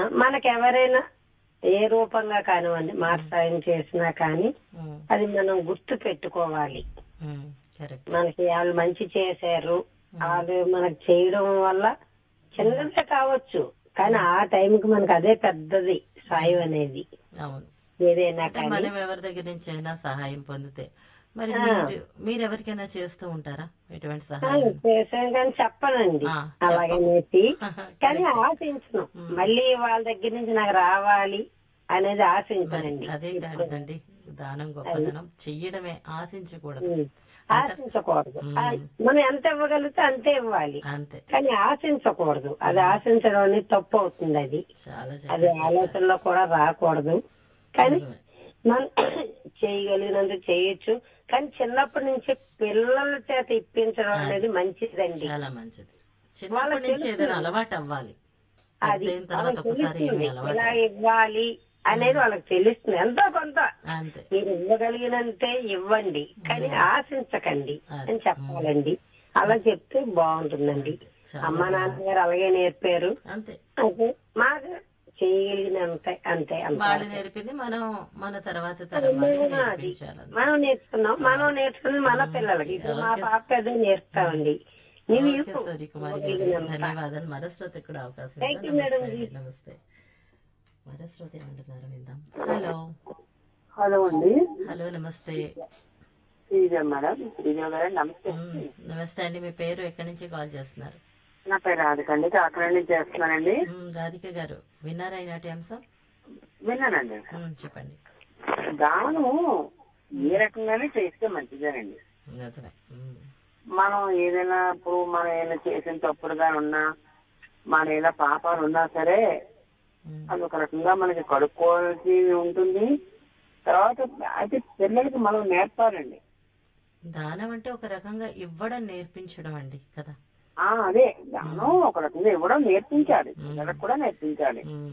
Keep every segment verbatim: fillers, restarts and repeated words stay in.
మనకెవరైనా ఏ రూపంగా కానివ్వండి మాట సాయం చేసినా కానీ ఉమ్, అది మనం గుర్తు పెట్టుకోవాలి. ఉమ్, కరెక్ట్. మనకి వాళ్ళు మంచి చేశారు, ఉమ్, వాళ్ళు మనకు చేయడం వల్ల ఉమ్, చిన్నదే కావచ్చు, కానీ ఉమ్, ఆ టైంకి మనకు అదే పెద్దది ఉమ్, సాయం అనేది అవును. ఏదైనా అంటే కానీ. మనం ఎవరి దగ్గర నుంచి అయినా సహాయం పొందితే మరి ఆ, మీరు మీరు ఎవరికైనా చేస్తూ ఉంటారా ఎటువంటి ఆ, సహాయం? చేశాను కానీ చెప్పనండి ఆ, చెప్పం. అలాగనేసి, కానీ కరెక్టే. ఆశించను ఉమ్, మళ్ళీ వాళ్ళ దగ్గర నుంచి నాకు రావాలి అనేది మరి ఆశించనండి అదే ఇప్పుడు. కాదండి దానం అది గొప్పదనం, చెయ్యడమే, ఆశించకూడదు ఉమ్. అంటారు. ఆశించకూడదు. ఆ, ఉమ్, మనం ఎంత ఇవ్వగలిగితే అంతే ఇవ్వాలి, అంతే. కానీ ఆశించకూడదు. అది ఉమ్, ఆశించడం అనేది తప్పు అవుతుంది. అది చాలా అది చక్కగా చెప్పారు. ఆలోచనలో కూడా రాకూడదు. కానీ నిజమే. మనం చేయగలిగినంత చేయొచ్చు, కానీ చిన్నప్పటి నుంచి పిల్లల చేత ఇప్పించడం అది అనేది మంచిదండి. చాలా మంచిది. వాళ్ళకి చిన్నప్పటి నుంచి ఏదైనా తెలుస్తుంది, అలవాటు అవ్వాలి. అది పెద్దయిన తర్వాత వాళ్ళకి ఒకసారి ఏమి తెలుస్తుంది అలవాటు ఇలా అవ్వదు. ఇవ్వాలి అనేది ఉమ్, వాళ్ళకి తెలుస్తుంది. ఎంతో కొంత అంతే. మీరు ఇవ్వగలిగినంతే ఇవ్వండి, కానీ ఉమ్, ఆశించకండి అది. అని ఉమ్, చెప్పాలండి. అలా అది. చెప్తే బాగుంటుందండి. అంతే. చాలా అమ్మ బాగుంది. నాన్నగారు అలాగే నేర్పారు. అంతే. అయితే మాకు చేయగలిగినంత అంతే, వాళ్ళు అంతవరకే. నేర్పింది మనం మన తర్వాత అది తరం వాళ్ళకి మేము అది నేర్పించాలంతే. మనం నేర్చుకున్నాం, మనం అవును. నేర్చుకుని మన ఉమ్, పిల్లలకి ఇప్పుడు మా ఓకే. పాప అదే ఉమ్, నేర్పుతామండి. నువ్వు ఓకే ఇవ్వు సూర్యకుమారి గారు, ఇవ్వగలిగినంత. ధన్యవాదాలు. మరశ్రోతకి కూడా అవకాశం థ్యాంక్ ఇద్దాం. యూ నమస్తే మేడం జీ. అండి. నమస్తే. మరశ్రోత ఏమంటున్నారు విందాం. హలో. హలో అండి. హలో, నమస్తే. శ్రీజ మేడం. శ్రీజ గారు నమస్తే ఉమ్, అండి. నమస్తే అండి. మీ పేరు ఎక్కడి నుంచి కాల్ చేస్తున్నారు? నా పేరు రాధికండి, కాకినాడ నుంచి చేస్తున్నానండి. ఉమ్, రాధిక గారు విన్నారా ఈనాటి అంశం? విన్నానండి. ఉమ్, చెప్పండి. దానం ఉమ్, ఏ రకంగానే చేస్తే మంచిదేనండి. నిజమే. ఉమ్, మనం ఏదైనా ఇప్పుడు మనం ఏదైనా చేసిన తప్పులు కానీ ఉన్నా, మన ఏదైనా పాపాలు ఉన్నా సరే ఉమ్, అది ఒక రకంగా మనకి కడుక్కోవాల్సి ఉంటుంది. తర్వాత అయితే పిల్లలకి మనం నేర్పాలండి. దానం అంటే ఒక రకంగా ఇవ్వడం నేర్పించడం అండి కదా. ఆ అదే ఉమ్, దానం ఒక రకంగా ఇవ్వడం నేర్పించాలి, ఉమ్, పిల్లలకు కూడా నేర్పించాలి. ఉమ్,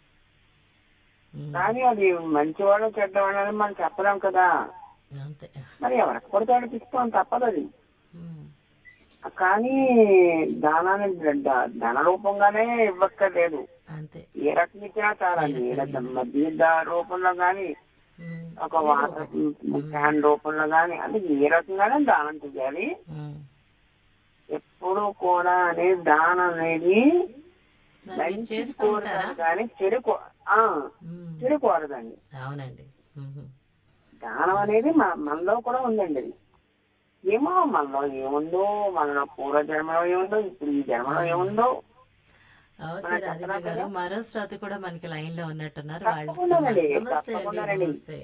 ఉమ్, కానీ అది మంచివాడు చెడ్డవాడు అని మనం చెప్పలేం కదా. అంతే. మరి ఎవరికి పడితే వాళ్ళకి ఇస్తాం, తప్పదు అది. ఉమ్, కానీ దానాన్ని ద- ధన రూపంగానే ఇవ్వక్కర్లేదు, అంతే. ఏ రకం ఇచ్చినా ఏ చాలండి. రకంగా. మధ్య రూపంలో గాని, ఉమ్, ఒక ఏదో వాటర్ ఒకటి. ఉమ్, క్యాన్ రూపంలో గాని, అంటే ఏ రకంగానే దానం చేయాలి. ఉమ్. ఎప్పుడు కూడా అనేది దానం అనేది మరి మీరు మంచిది చేస్తూ ఉంటారా? కోరుతాను కానీ చెడు కో- ఆ ఉమ్, చెడు కోరదండి. అవునండి. ఉహు. దానం అనేది మన మనలో కూడా ఉందండి. అది ఏమో మనలో ఏముందో, మనలో పూర్వ జన్మలో ఏముందో, ఇప్పుడు ఈ జన్మలో ఉమ్. ఏముందో ఓకే మనం రాధిక చెప్పలేం గారు, కదా. మరో శ్రోత కూడా మనకి లైన్ లో ఉన్నట్టున్నారు. వాళ్ళతో తప్పకుండానండి, మా- నమస్తే అండి. తప్పకుండానండి. నమస్తే.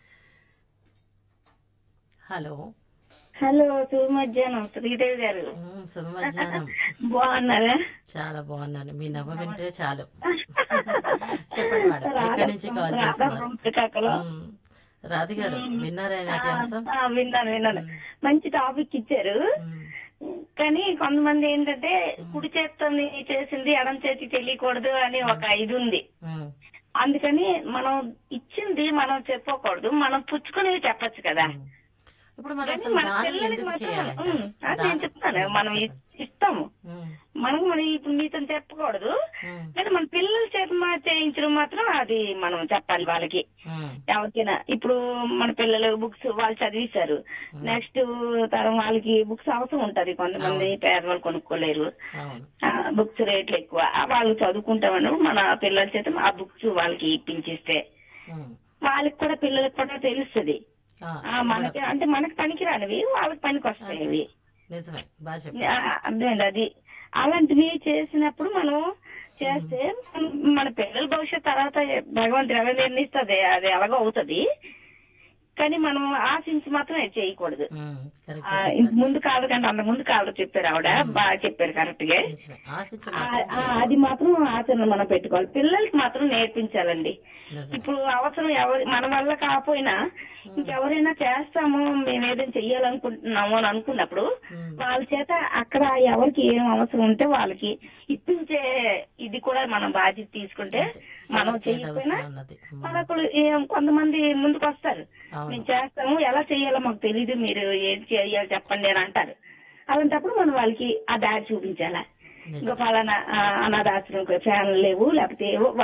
హలో. హలో, శుభ మధ్యాహ్నం శ్రీదేవి గారు. ఉమ్, శుభ మధ్యాహ్నం. బాగున్నారా? చాలా బాగున్నాను. మీ నవ్వు వింటే చాలు. చెప్పండి మేడం, ఎక్కడి నుంచి కాల్ చేస్తున్నారు? రాధాపురం శ్రీకాకుళం. ఉమ్, రాధి గారు విన్నారా ఆ, ఈనాటి అంశం? ఆ, విన్నాను విన్నాను. ఉమ్, మంచి టాపిక్ ఇచ్చారు. ఉమ్, కానీ కొంతమంది ఏంటంటే ఉమ్, కుడి చేత్తో చేసింది ఎడం చేతి తెలియకూడదు అని ఒక ఉమ్, ఇది ఉంది. ఉమ్, అందుకని మనం ఇచ్చింది మనం చెప్పకూడదు, మనం పుచ్చుకునేవి చెప్పొచ్చు కదా. ఉమ్. ఇప్పుడు మరి కానీ అసలు మన దానం పిల్లలకి ఎందుకు మాత్రం చేయాలంటారు? ఉమ్, అది నేను దానం. చెప్తాను, ఉమ్, మనం చెప్పండి. ఇ- ఇస్తాము. ఉమ్, మనకు మనం ఇప్పుడు మీతో చెప్పకూడదు, ఉమ్, కానీ మన పిల్లల చేత మా- చేయించడం మాత్రం అది మనం చెప్పాలి వాళ్ళకి. ఉమ్, ఎవరికైనా ఇప్పుడు మన పిల్లలు బుక్స్ వాళ్ళు చదివిస్తారు, ఉమ్. నెక్స్ట్ తరం వాళ్ళకి బుక్స్ అవసరం ఉంటది. కొంతమంది అవును. పేదవాళ్ళు కొనుక్కోలేరు, అవును. బుక్స్ రేట్లు ఎక్కువ. ఆ, వాళ్ళు చదువుకుంటామని మన పిల్లల చేత ఆ బుక్స్ వాళ్ళకి ఇప్పించిస్తే ఉమ్. వాళ్ళకి కూడా పిల్లలకి కూడా తెలుస్తుంది. ఆ, ఆ, ఇవ్వడం. మనకి అంటే మనకి పనికిరానివి వాళ్ళకి పనికి వస్తాయి అంతే. అవి. నిజమే, బాగా ఆ, చెప్పారు. అర్థమైంది. అది అలాంటివి చేసినప్పుడు మనం ఉమ్, చేస్తే మన మన పిల్లల భవిష్యత్ తర్వాత భగవంతుడు ఎవరు నిర్ణయిస్తుంది, అది ఎలాగో అవుతుంది. కానీ మనం ఆశించి మాత్రం అది చేయకూడదు. ఉమ్, కరెక్ట్ ఆ, ఇంత చెప్పారు. ముందు కాదు కంటే అంత ముందు కాదు చెప్పారు ఆవిడ, ఉమ్, బాగా చెప్పారు కరెక్ట్ గా. నిజమే. ఆశించి ఆ, మాత్రం ఆ, అది చేయకూడదు. మాత్రం ఆచరణ మనం పెట్టుకోవాలి, పిల్లలకి మాత్రం నేర్పించాలండి. నిజమే. ఇప్పుడు అవసరం ఎవరి మన వల్ల కాకపోయినా ఉమ్, ఇంకెవరైనా చేస్తాము, మేము ఏదైనా చెయ్యాలనుకుంటున్నాము అని అనుకున్నప్పుడు ఉమ్, వాళ్ళ చేత అక్కడ ఎవరికి ఏం అవసరం ఉంటే వాళ్ళకి ఇప్పించే ఇది కూడా మనం బాధ్యత తీసుకుంటే అంతే. మనం ఎవరికి ఏది చేయకపోయినా అవసరం అన్నది. ఉమ్, మనకు ఏం కొంతమంది ముందుకు వస్తారు, అవును. మేము చేస్తాము, ఎలా చేయాలో మాకు తెలీదు, మీరు ఏం చేయాలో చెప్పండి అని అంటారు. అలాంటప్పుడు మనం వాళ్ళకి ఆ దారి చూపించాలా. ఇంకా నిజమే. ఫలానా ఆ, అనాథాశ్రమం ఫ్యాన్లు లేవు లేకపోతే ఏవో